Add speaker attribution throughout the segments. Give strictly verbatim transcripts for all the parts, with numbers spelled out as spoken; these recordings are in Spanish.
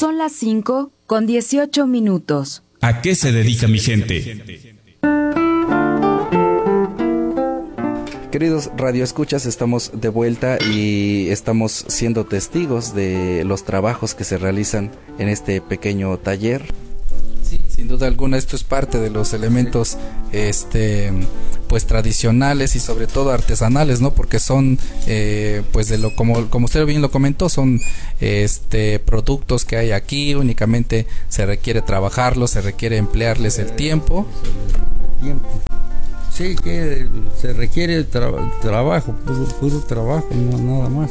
Speaker 1: Son las cinco con dieciocho minutos.
Speaker 2: ¿A qué se dedica mi gente?
Speaker 3: Queridos radioescuchas, estamos de vuelta y estamos siendo testigos de los trabajos que se realizan en este pequeño taller.
Speaker 4: Sí, sin duda alguna esto es parte de los elementos este pues tradicionales y sobre todo artesanales, ¿no? Porque son eh, pues de lo como como usted bien lo comentó, son este productos que hay aquí, únicamente se requiere trabajarlos, se requiere emplearles el tiempo.
Speaker 5: tiempo. Sí, que se requiere tra- trabajo, puro, puro trabajo, no nada más.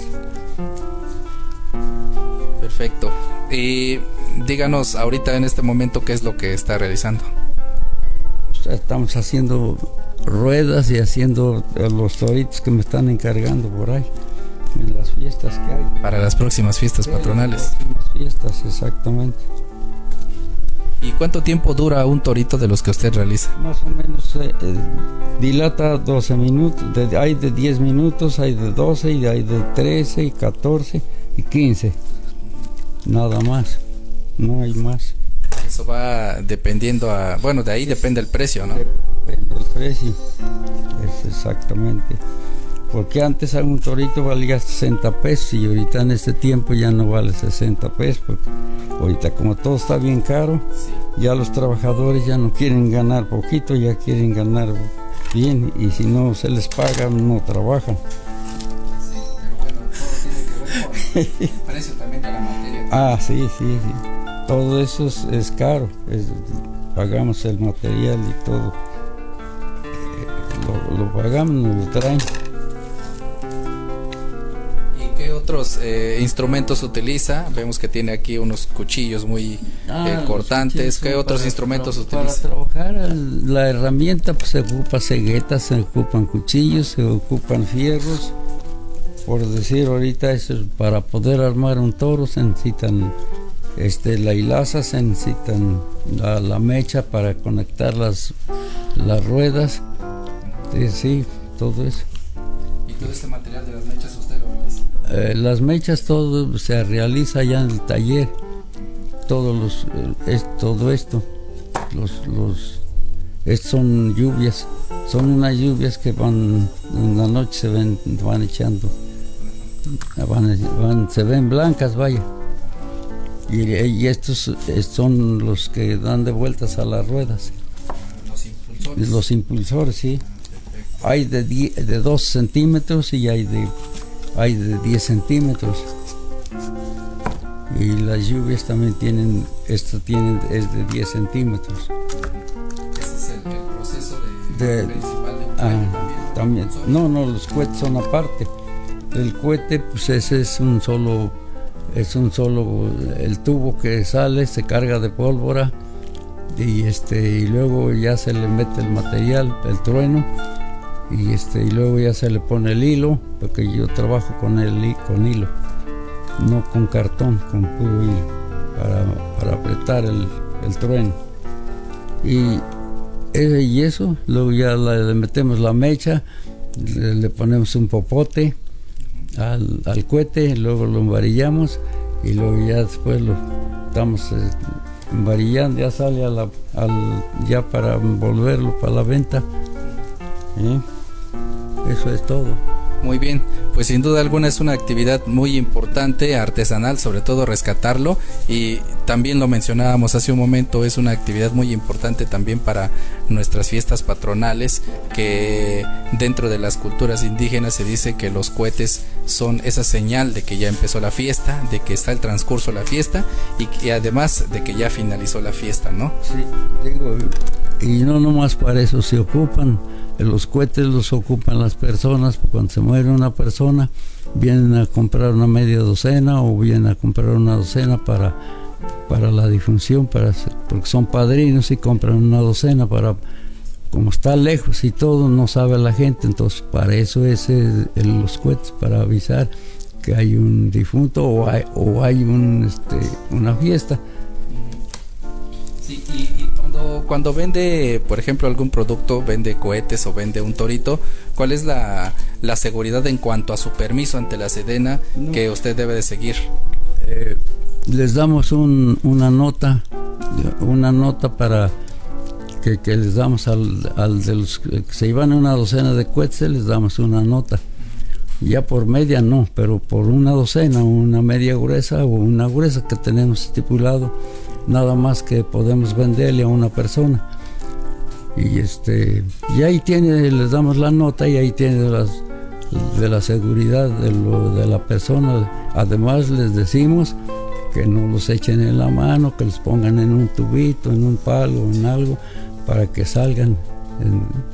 Speaker 4: Perfecto. Y díganos ahorita en este momento qué es lo que está realizando.
Speaker 5: Estamos haciendo ruedas y haciendo los toritos que me están encargando por ahí, en las fiestas que hay.
Speaker 4: Para las próximas fiestas patronales.
Speaker 5: Las próximas fiestas, exactamente.
Speaker 4: ¿Y cuánto tiempo dura un torito de los que usted realiza?
Speaker 5: Más o menos eh, eh, dilata doce minutos, de, hay de diez minutos, hay de doce, y hay de trece, y catorce, y quince. Nada más, no hay más.
Speaker 4: Eso va dependiendo a... Bueno, de ahí depende el precio, ¿no?
Speaker 5: Depende del precio, es exactamente. Porque antes un torito valía sesenta pesos y ahorita en este tiempo ya no vale sesenta pesos, porque ahorita como todo está bien caro, ya los trabajadores ya no quieren ganar poquito, ya quieren ganar bien, y si no se les paga no trabajan.
Speaker 4: Sí, pero bueno, todo tiene que ver con el precio también de la materia.
Speaker 5: Ah, sí, sí, sí. Todo eso es, es caro, es, pagamos el material y todo. Lo, lo pagamos, nos lo traen.
Speaker 4: ¿Qué otros eh, instrumentos utiliza? Vemos que tiene aquí unos cuchillos muy
Speaker 5: ah,
Speaker 4: eh, cortantes. ¿Qué otros
Speaker 5: para,
Speaker 4: instrumentos
Speaker 5: para,
Speaker 4: utiliza?
Speaker 5: Para trabajar la herramienta pues, se ocupa ceguetas, se ocupan cuchillos, se ocupan fierros. Por decir ahorita eso, para poder armar un toro se necesitan este, la hilaza, se necesitan la, la mecha para conectar las, las ruedas. Sí, sí, todo eso.
Speaker 4: ¿Y todo este material de las mechas usted lo realiza?
Speaker 5: Eh, las mechas todo se realiza ya en el taller, todos los eh, es, todo esto, los los estos son lluvias, son unas lluvias que van en la noche se ven, van echando, van, van, se ven blancas, vaya, y, y estos son los que dan de vueltas a las ruedas,
Speaker 4: los impulsores,
Speaker 5: los impulsores, sí. Hay de diez, de dos centímetros y hay de hay de diez centímetros, y las lluvias también tienen, esto tienen, es de diez centímetros.
Speaker 4: Ese es el, el proceso de,
Speaker 5: de,
Speaker 4: principal de un
Speaker 5: ah, también, también. No, no, los cohetes son aparte. El cohete, pues ese es un solo, es un solo, el tubo que sale, se carga de pólvora, y este, y luego ya se le mete el material, el trueno, y este y luego ya se le pone el hilo, porque yo trabajo con el con hilo, no con cartón, con puro hilo, para, para apretar el, el trueno, y, y eso, luego ya la, le metemos la mecha, le, le ponemos un popote al, al cohete, luego lo embarillamos y luego ya después lo estamos eh, embarillando, ya sale a la, al, ya para envolverlo para la venta. ¿Eh? Eso es todo.
Speaker 4: Muy bien, pues sin duda alguna es una actividad muy importante, artesanal, sobre todo rescatarlo, y también lo mencionábamos hace un momento, es una actividad muy importante también para nuestras fiestas patronales, que dentro de las culturas indígenas se dice que los cohetes son esa señal de que ya empezó la fiesta, de que está el transcurso de la fiesta, y que además de que ya finalizó la fiesta, ¿no?
Speaker 5: Sí, digo, y no nomás para eso se ocupan. Los cohetes los ocupan las personas, cuando se muere una persona vienen a comprar una media docena o vienen a comprar una docena para, para la difunción, para, porque son padrinos y compran una docena para, como está lejos y todo, no sabe la gente, entonces para eso es el, el, los cohetes, para avisar que hay un difunto o hay, o hay un, este, una fiesta.
Speaker 4: Sí, y, y cuando, cuando vende, por ejemplo, algún producto, vende cohetes o vende un torito, ¿cuál es la, la seguridad en cuanto a su permiso ante la Sedena no. que usted debe de seguir?
Speaker 5: Eh, les damos un, una nota, una nota para que, que les damos al, al de los que se iban una docena de cohetes, les damos una nota. Ya por media no, pero por una docena, una media gruesa o una gruesa que tenemos estipulado, nada más que podemos venderle a una persona. Y este y ahí tiene, les damos la nota y ahí tiene las, de la seguridad de, lo, de la persona. Además les decimos que no los echen en la mano, que los pongan en un tubito, en un palo, en algo, para que salgan en,